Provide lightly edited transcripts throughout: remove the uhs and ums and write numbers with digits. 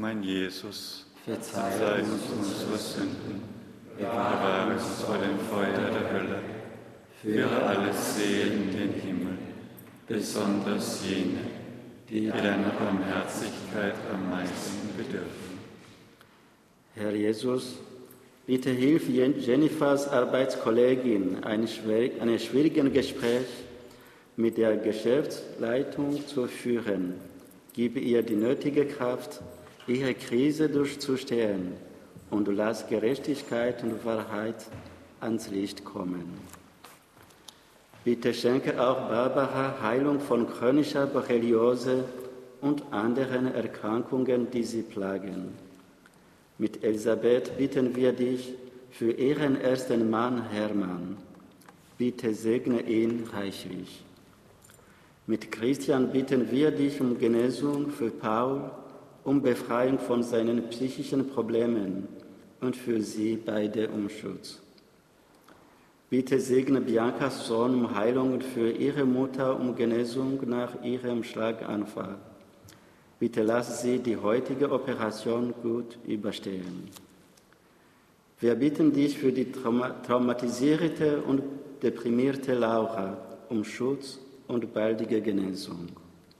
mein Jesus, verzeih uns unsere Sünden, bewahre uns vor dem Feuer der Hölle, führe alle Seelen in den Himmel, besonders jene, die deiner Barmherzigkeit am meisten bedürfen. Herr Jesus, bitte hilf Jennifers Arbeitskollegin einem schwierigen Gespräch mit der Geschäftsleitung zu führen. Gib ihr die nötige Kraft, ihre Krise durchzustehen und lass Gerechtigkeit und Wahrheit ans Licht kommen. Bitte schenke auch Barbara Heilung von chronischer Borreliose und anderen Erkrankungen, die sie plagen. Mit Elisabeth bitten wir dich für ihren ersten Mann Hermann. Bitte segne ihn reichlich. Mit Christian bitten wir dich um Genesung für Paul, um Befreiung von seinen psychischen Problemen und für sie beide um Schutz. Bitte segne Biancas Sohn um Heilung und für ihre Mutter um Genesung nach ihrem Schlaganfall. Bitte lass sie die heutige Operation gut überstehen. Wir bitten dich für die traumatisierte und deprimierte Laura um Schutz und baldige Genesung.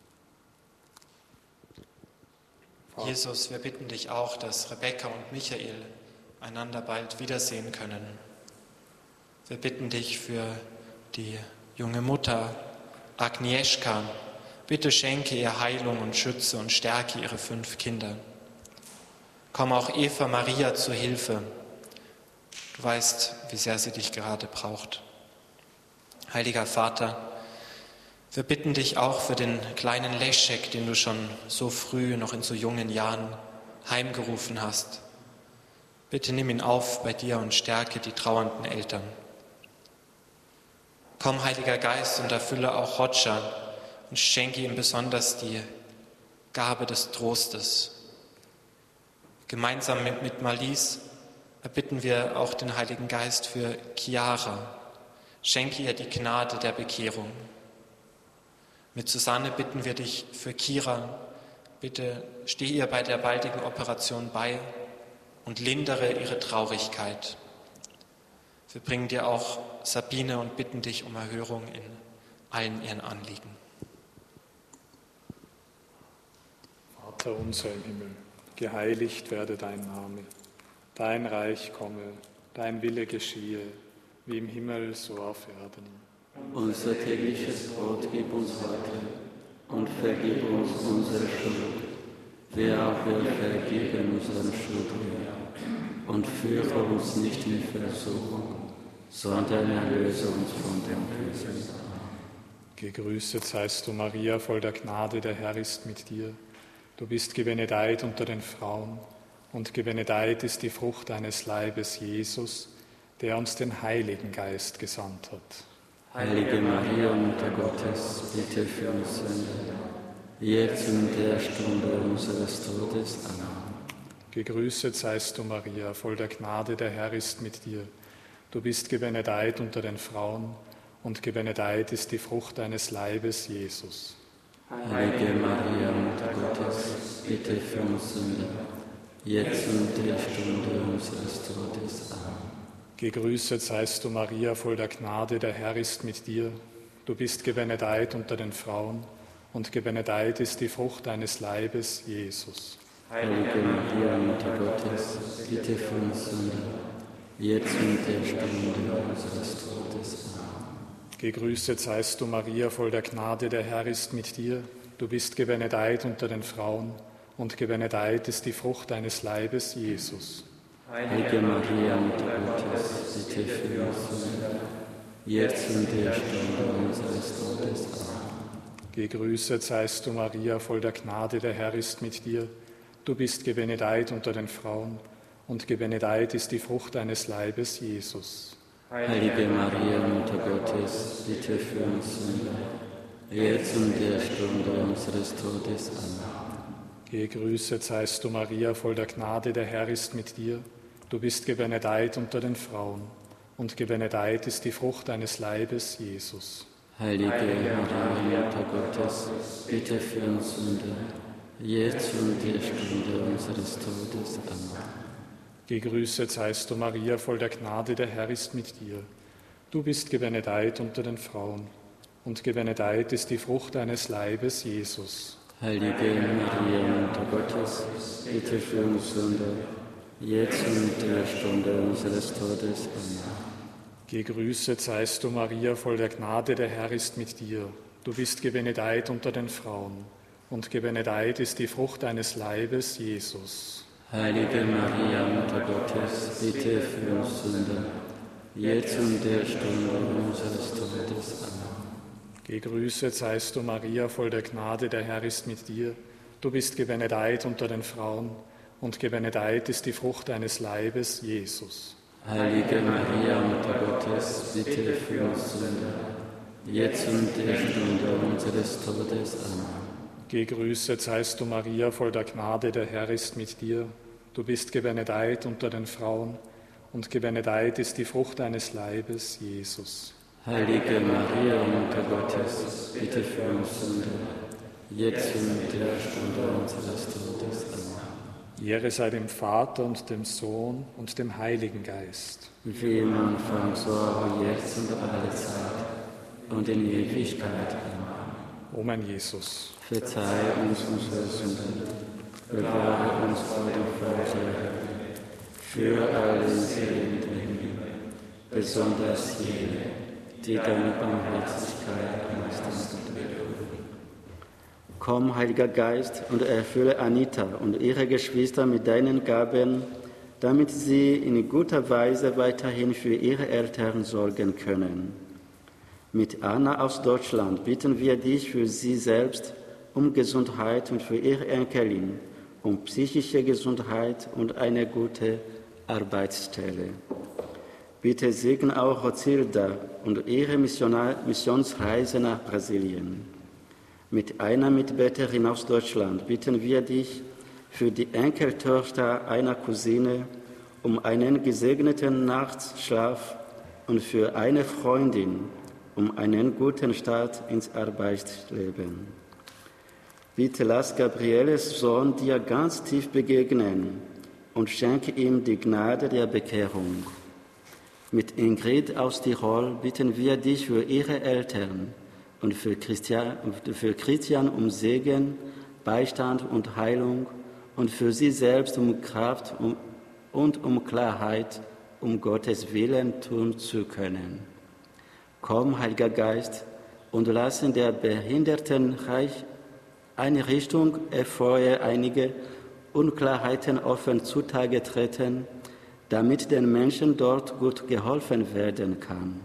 Jesus, wir bitten dich auch, dass Rebecca und Michael einander bald wiedersehen können. Wir bitten dich für die junge Mutter Agnieszka. Bitte schenke ihr Heilung und schütze und stärke ihre 5 Kinder. Komm auch Eva Maria zu Hilfe. Du weißt, wie sehr sie dich gerade braucht. Heiliger Vater, wir bitten dich auch für den kleinen Leszek, den du schon so früh, noch in so jungen Jahren heimgerufen hast. Bitte nimm ihn auf bei dir und stärke die trauernden Eltern. Komm, Heiliger Geist, und erfülle auch Roger und schenke ihm besonders die Gabe des Trostes. Gemeinsam mit Marlies erbitten wir auch den Heiligen Geist für Chiara. Schenke ihr die Gnade der Bekehrung. Mit Susanne bitten wir dich für Kira. Bitte steh ihr bei der baldigen Operation bei und lindere ihre Traurigkeit. Wir bringen dir auch Sabine und bitten dich um Erhörung in allen ihren Anliegen. Vater unser im Himmel, geheiligt werde dein Name. Dein Reich komme, dein Wille geschehe, wie im Himmel, so auf Erden. Unser tägliches Brot gib uns heute und vergib uns unsere Schuld, wie auch wir vergeben unseren Schuldigern. Und führe uns nicht in Versuchung, sondern erlöse uns von dem Bösen. Gegrüßet seist du, Maria, voll der Gnade, der Herr ist mit dir. Du bist gebenedeit unter den Frauen, und gebenedeit ist die Frucht deines Leibes, Jesus, der uns den Heiligen Geist gesandt hat. Heilige Maria, Mutter Gottes, bitte für uns Sünder, jetzt und in der Stunde unseres Todes. Amen. Gegrüßet seist du, Maria, voll der Gnade, der Herr ist mit dir. Du bist gebenedeit unter den Frauen, und gebenedeit ist die Frucht deines Leibes, Jesus. Heilige Maria, Mutter Gottes, bitte für uns Sünder, jetzt und in der Stunde unseres Todes. Amen. Gegrüßet seist du, Maria, voll der Gnade, der Herr ist mit dir. Du bist gebenedeit unter den Frauen, und gebenedeit ist die Frucht deines Leibes, Jesus. Heilige Maria, Mutter Gottes, bitte für uns Sünder, jetzt und in der Stunde unseres Todes. Amen. Gegrüßet seist du, Maria, voll der Gnade, der Herr ist mit dir. Du bist gebenedeit unter den Frauen, und gebenedeit ist die Frucht deines Leibes, Jesus. Heilige Maria, Mutter Gottes, bitte für uns Sünder, jetzt und in der Stunde unseres Todes. Amen. Gegrüßet seist du, Maria, voll der Gnade, der Herr ist mit dir. Du bist gebenedeit unter den Frauen, und gebenedeit ist die Frucht deines Leibes, Jesus. Heilige Maria, Mutter Gottes, bitte für uns Sünder, jetzt und in der Stunde unseres Todes. Amen. Gegrüßet seist du, Maria, voll der Gnade, der Herr ist mit dir. Du bist gebenedeit unter den Frauen, und gebenedeit ist die Frucht deines Leibes, Jesus. Heilige Maria, Mutter Gottes, bitte für uns Sünder, jetzt und in der Stunde unseres Todes. Amen. Gegrüßet seist du, Maria, voll der Gnade, der Herr ist mit dir. Du bist gebenedeit unter den Frauen, und gebenedeit ist die Frucht deines Leibes, Jesus. Heilige Maria, Mutter Gottes, bitte für uns Sünder, jetzt und in der Stunde unseres Todes. Amen. Gegrüßet seist du, Maria, voll der Gnade, der Herr ist mit dir. Du bist gebenedeit unter den Frauen, und gebenedeit ist die Frucht deines Leibes, Jesus. Heilige Maria, Mutter Gottes, bitte für uns Sünder, jetzt und in der Stunde unseres Todes. Amen. Gegrüßet seist du, Maria, voll der Gnade, der Herr ist mit dir. Du bist gebenedeit unter den Frauen, und gebenedeit ist die Frucht deines Leibes, Jesus. Heilige Maria, Mutter Gottes, bitte für uns Sünder, jetzt und in der Stunde unseres Todes. Amen. Gegrüßet seist du, Maria, voll der Gnade, der Herr ist mit dir. Du bist gebenedeit unter den Frauen, und gebenedeit ist die Frucht deines Leibes, Jesus. Heilige Maria, Mutter Gottes, bitte für uns Sünder, jetzt und in der Stunde unseres Todes. Amen. Ehre sei dem Vater und dem Sohn und dem Heiligen Geist. Wie im Anfang, so auch jetzt und alle Zeit und in Ewigkeit. Amen. O mein Jesus, verzeih uns unsere Sünden, bewahre uns vor dem Feuer der Hölle, führe alle Seelen in den Himmel, besonders jene, die deine Barmherzigkeit am meisten bedürfen. Komm, Heiliger Geist, und erfülle Anita und ihre Geschwister mit deinen Gaben, damit sie in guter Weise weiterhin für ihre Eltern sorgen können. Mit Anna aus Deutschland bitten wir dich für sie selbst um Gesundheit und für ihre Enkelin, um psychische Gesundheit und eine gute Arbeitsstelle. Bitte segne auch Rosilda und ihre Missionsreise nach Brasilien. Mit einer Mitbeterin aus Deutschland bitten wir dich für die Enkeltochter einer Cousine um einen gesegneten Nachtschlaf und für eine Freundin um einen guten Start ins Arbeitsleben. Bitte lass Gabrieles Sohn dir ganz tief begegnen und schenke ihm die Gnade der Bekehrung. Mit Ingrid aus Tirol bitten wir dich für ihre Eltern und für Christian um Segen, Beistand und Heilung und für sie selbst um Kraft und um Klarheit, um Gottes Willen tun zu können. Komm, Heiliger Geist, und lass in der Behinderteneinrichtung erfreue einige Unklarheiten offen zutage treten, damit den Menschen dort gut geholfen werden kann.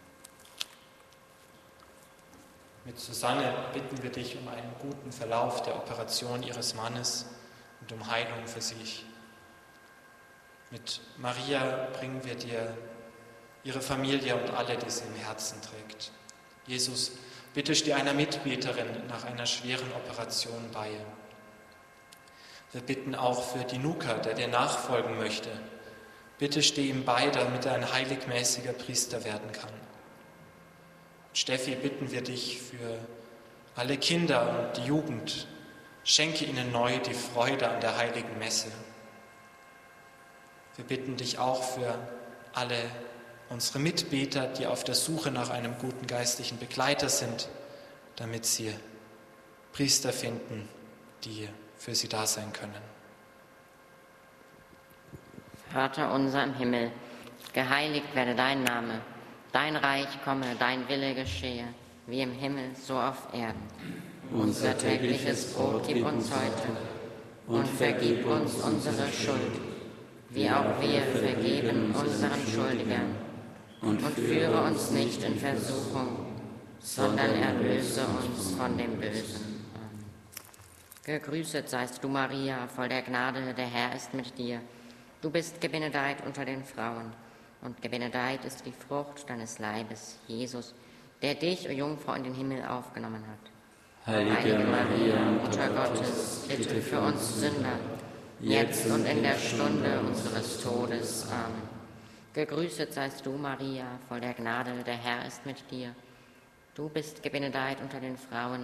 Mit Susanne bitten wir dich um einen guten Verlauf der Operation ihres Mannes und um Heilung für sich. Mit Maria bringen wir dir ihre Familie und alle, die sie im Herzen trägt. Jesus, bitte steh einer Mitbeterin nach einer schweren Operation bei. Wir bitten auch für Dinuka, der dir nachfolgen möchte. Bitte steh ihm bei, damit er ein heiligmäßiger Priester werden kann. Steffi, bitten wir dich für alle Kinder und die Jugend. Schenke ihnen neu die Freude an der heiligen Messe. Wir bitten dich auch für alle unsere Mitbeter, die auf der Suche nach einem guten geistlichen Begleiter sind, damit sie Priester finden, die für sie da sein können. Vater unser im Himmel, geheiligt werde dein Name, dein Reich komme, dein Wille geschehe, wie im Himmel, so auf Erden. Unser tägliches Brot gib uns heute und vergib uns unsere Schuld, wie auch wir vergeben unseren Schuldigern. Und führe uns nicht in Versuchung, sondern erlöse uns von dem Bösen. Amen. Gegrüßet seist du, Maria, voll der Gnade, der Herr ist mit dir. Du bist gebenedeit unter den Frauen, und gebenedeit ist die Frucht deines Leibes, Jesus, der dich, o Jungfrau, in den Himmel aufgenommen hat. Heilige Maria, Mutter Gottes, bitte für uns Sünder, jetzt und in der Stunde unseres Todes. Amen. Gegrüßet seist du, Maria, voll der Gnade, der Herr ist mit dir. Du bist gebenedeit unter den Frauen,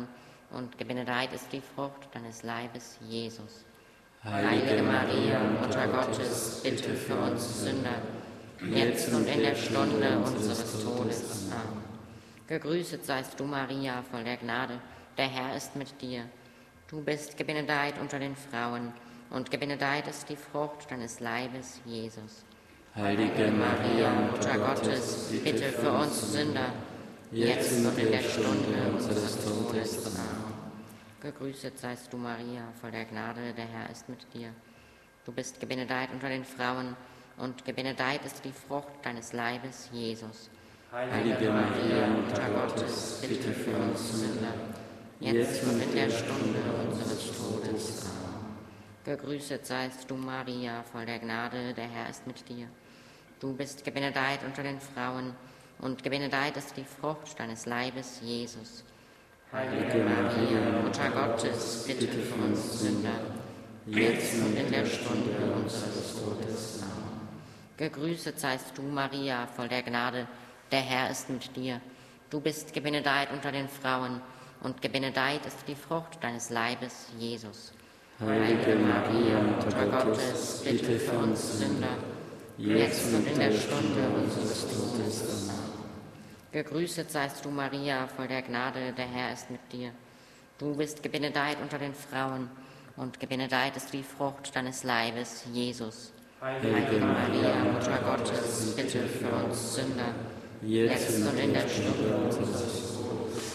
und gebenedeit ist die Frucht deines Leibes, Jesus. Heilige Maria, Mutter Gottes, bitte für uns Sünder, jetzt und in der Stunde unseres Todes. Amen. Gegrüßet seist du, Maria, voll der Gnade, der Herr ist mit dir. Du bist gebenedeit unter den Frauen, und gebenedeit ist die Frucht deines Leibes, Jesus. Heilige Maria, Mutter Gottes, bitte für uns Sünder, jetzt und in der Stunde unseres Todes. Amen. Gegrüßet seist du, Maria, voll der Gnade, der Herr ist mit dir. Du bist gebenedeit unter den Frauen, und gebenedeit ist die Frucht deines Leibes, Jesus. Heilige Maria, Mutter Gottes, bitte für uns Sünder, jetzt und in der Stunde unseres Todes. Amen. Gegrüßet seist du, Maria, voll der Gnade, der Herr ist mit dir. Du bist gebenedeit unter den Frauen, und gebenedeit ist die Frucht deines Leibes, Jesus. Heilige Maria, Mutter Gottes, bitte für uns Sünder, jetzt und in der Stunde unseres Todes. Amen. Gegrüßet seist du, Maria, voll der Gnade, der Herr ist mit dir. Du bist gebenedeit unter den Frauen, und gebenedeit ist die Frucht deines Leibes, Jesus. Heilige Maria, Mutter Gottes, bitte für uns Sünder, jetzt und in der Stunde unseres Todes. Amen. Gegrüßet seist du, Maria, voll der Gnade, der Herr ist mit dir. Du bist gebenedeit unter den Frauen, und gebenedeit ist die Frucht deines Leibes, Jesus. Heilige Maria, Mutter Gottes, bitte für uns Sünder, jetzt und in der Stunde unseres Todes.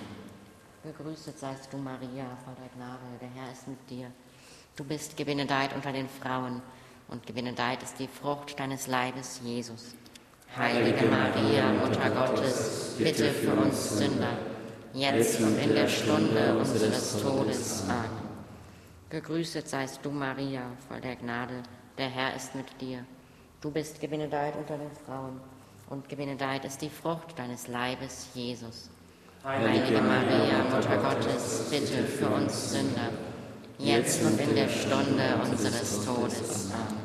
Gegrüßet seist du, Maria, voll der Gnade, der Herr ist mit dir. Du bist gebenedeit unter den Frauen, und gebenedeit ist die Frucht deines Leibes, Jesus. Heilige Maria, Mutter Gottes, bitte für uns Sünder, jetzt und in der Stunde unseres Todes. Amen. Gegrüßet seist du, Maria, voll der Gnade, der Herr ist mit dir. Du bist gebenedeit unter den Frauen, und gebenedeit ist die Frucht deines Leibes, Jesus. Heilige Maria, Mutter Gottes, bitte für uns Sünder, jetzt und in der Stunde unseres Todes. Amen.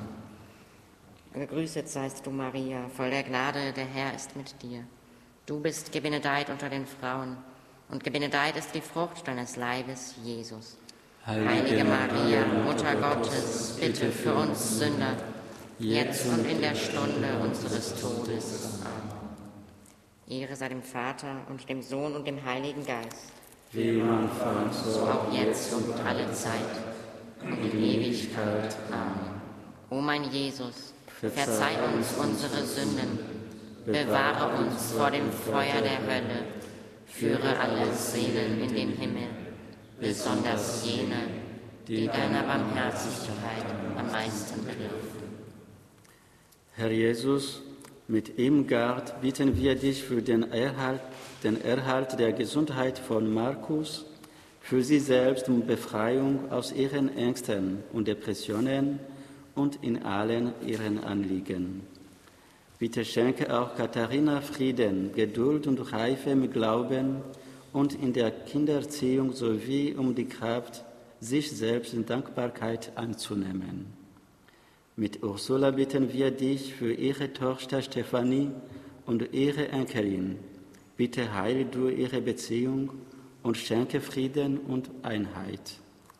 Gegrüßet seist du, Maria, voll der Gnade, der Herr ist mit dir. Du bist gebenedeit unter den Frauen, und gebenedeit ist die Frucht deines Leibes, Jesus. Heilige Maria, Mutter Gottes, bitte für uns Sünder, jetzt und in der Stunde unseres Todes. Amen. Ehre sei dem Vater und dem Sohn und dem Heiligen Geist, wie am Anfang, so auch jetzt und alle Zeit und in Ewigkeit. Amen. O mein Jesus, verzeih uns unsere Sünden, bewahre uns vor dem Feuer der Hölle, führe alle Seelen in den Himmel, besonders jene, die deiner Barmherzigkeit am meisten bedürfen. Herr Jesus, mit Irmgard bitten wir dich für den Erhalt der Gesundheit von Markus, für sie selbst um Befreiung aus ihren Ängsten und Depressionen und in allen ihren Anliegen. Bitte schenke auch Katharina Frieden, Geduld und Reife im Glauben und in der Kindererziehung sowie um die Kraft, sich selbst in Dankbarkeit anzunehmen. Mit Ursula bitten wir dich für ihre Tochter Stefanie und ihre Enkelin. Bitte heile du ihre Beziehung und schenke Frieden und Einheit.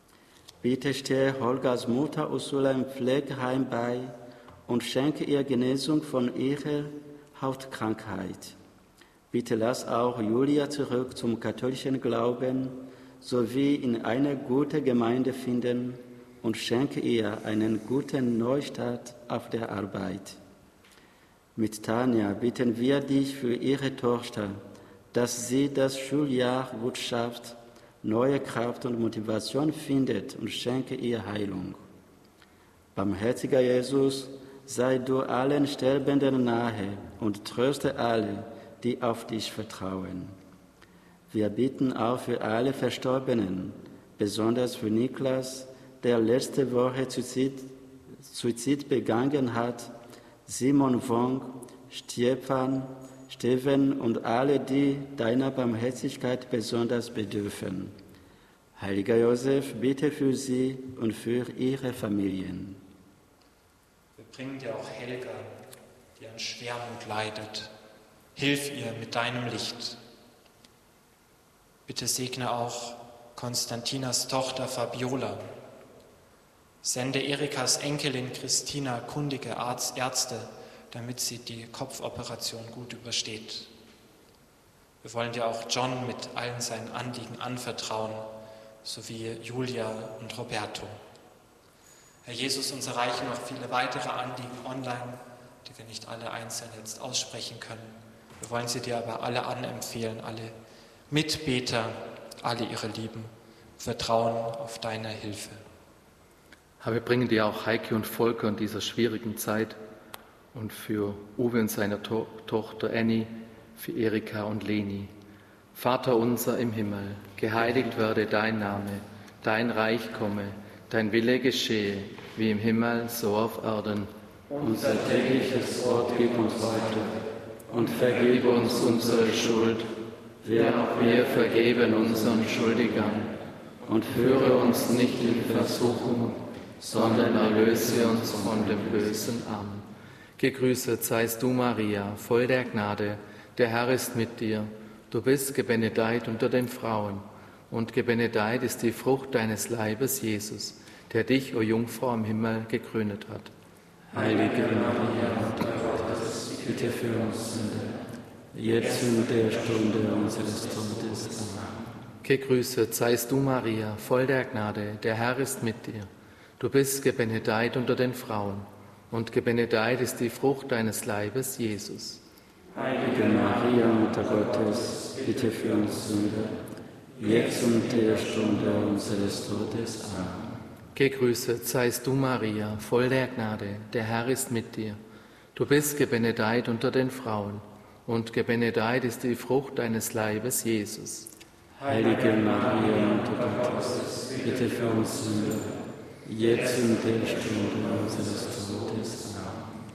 Bitte stehe Holgers Mutter Ursula im Pflegeheim bei und schenke ihr Genesung von ihrer Hautkrankheit. Bitte lass auch Julia zurück zum katholischen Glauben sowie in eine gute Gemeinde finden und schenke ihr einen guten Neustart auf der Arbeit. Mit Tanja bitten wir dich für ihre Tochter, dass sie das Schuljahr gut schafft, neue Kraft und Motivation findet und schenke ihr Heilung. Barmherziger Jesus, sei du allen Sterbenden nahe und tröste alle, die auf dich vertrauen. Wir bitten auch für alle Verstorbenen, besonders für Niklas, der letzte Woche Suizid begangen hat, Simon Wong, Steven und alle, die deiner Barmherzigkeit besonders bedürfen. Heiliger Josef, bitte für sie und für ihre Familien. Wir bringen dir auch Helga, die an Schwermut leidet. Hilf ihr mit deinem Licht. Bitte segne auch Konstantinas Tochter Fabiola. Sende Erikas Enkelin Christina kundige Ärzte, damit sie die Kopfoperation gut übersteht. Wir wollen dir auch John mit allen seinen Anliegen anvertrauen, sowie Julia und Roberto. Herr Jesus, uns erreichen noch viele weitere Anliegen online, die wir nicht alle einzeln jetzt aussprechen können. Wir wollen sie dir aber alle anempfehlen, alle Mitbeter, alle ihre Lieben, vertrauen auf deine Hilfe. Herr, wir bringen dir auch Heike und Volker in dieser schwierigen Zeit und für Uwe und seine Tochter Annie, für Erika und Leni. Vater unser im Himmel, geheiligt werde dein Name, dein Reich komme, dein Wille geschehe, wie im Himmel, so auf Erden. Unser tägliches Brot gib uns heute und vergib uns unsere Schuld, wie auch wir vergeben unseren Schuldigern. Und führe uns nicht in Versuchung, sondern erlöse uns von dem Bösen. Amen. Gegrüßet seist du, Maria, voll der Gnade, der Herr ist mit dir. Du bist gebenedeit unter den Frauen, und gebenedeit ist die Frucht deines Leibes, Jesus, der dich, o Jungfrau, im Himmel gekrönet hat. Heilige Maria, Mutter Gottes, bitte für uns Sünder, jetzt und der Stunde unseres Todes. Amen. Gegrüßet seist du, Maria, voll der Gnade, der Herr ist mit dir. Du bist gebenedeit unter den Frauen, und gebenedeit ist die Frucht deines Leibes, Jesus. Heilige Maria, Mutter Gottes, bitte für uns Sünder, jetzt und der Stunde unseres Todes. Amen. Gegrüßet seist du, Maria, voll der Gnade, der Herr ist mit dir. Du bist gebenedeit unter den Frauen, und gebenedeit ist die Frucht deines Leibes, Jesus. Heilige Maria, Mutter Gottes, bitte für uns Sünder, jetzt und der Stunde unseres Todes.